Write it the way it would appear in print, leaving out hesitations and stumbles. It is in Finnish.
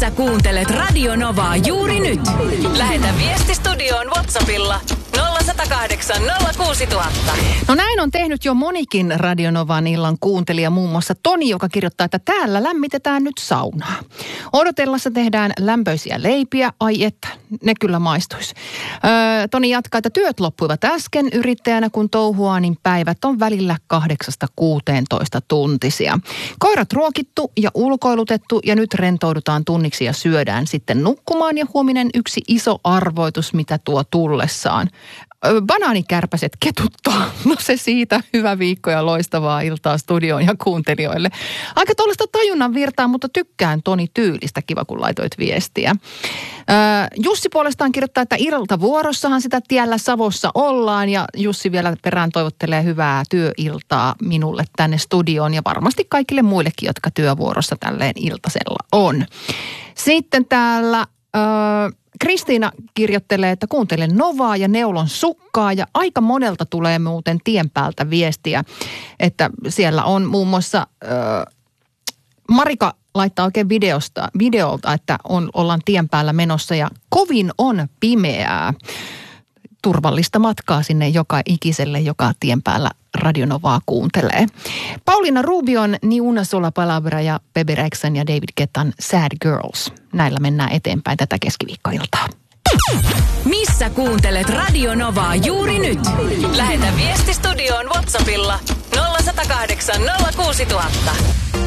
Sä kuuntelet Radio Novaa juuri nyt. Lähetä viesti studioon WhatsAppilla 0108 06000. No näin on tehnyt jo monikin Radio Novan illan kuuntelija, muun muassa Toni, joka kirjoittaa, että täällä lämmitetään nyt saunaa. Odotellessa tehdään lämpöisiä leipiä, ai että, ne kyllä maistuisi. Toni jatkaa, että työt loppuivat äsken yrittäjänä, kun touhuaa, niin päivät on välillä 8-16 tuntisia. Koirat ruokittu ja ulkoilutettu ja nyt rentoudutaan tunniksi ja syödään sitten nukkumaan ja huominen yksi iso arvoitus, mitä tuo tullessaan. Banaanikärpäset ketuttaa. No se siitä. Hyvää viikkoa ja loistavaa iltaa studioon ja kuuntelijoille. Aika tuollaista tajunnan virtaa, mutta tykkään Toni tyylistä. Kiva, kun laitoit viestiä. Jussi puolestaan kirjoittaa, että iltavuorossahan sitä tiellä Savossa ollaan. Ja Jussi vielä perään toivottelee hyvää työiltaa minulle tänne studioon. Ja varmasti kaikille muillekin, jotka työvuorossa tälleen iltasella on. Sitten täällä Kristiina kirjoittelee, että kuuntelen Novaa ja neulon sukkaa ja aika monelta tulee muuten tien päältä viestiä, että siellä on muun muassa Marika laittaa oikein videolta, että ollaan tien päällä menossa ja kovin on pimeää. Turvallista matkaa sinne joka ikiselle, joka tien päällä Radio Novaa kuuntelee. Paulina Rubion Ni una sola palabra ja Bebe Rexhan ja David Guettan Sad Girls. Näillä mennään eteenpäin tätä keskiviikkoiltaa. Missä kuuntelet Radio Novaa juuri nyt? Lähetä viesti studioon WhatsAppilla 0108 06000.